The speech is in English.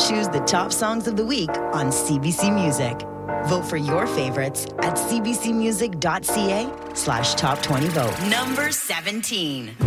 choose the top songs of the week on CBC Music. Vote for your favorites at cbcmusic.ca/top20vote. Number 17.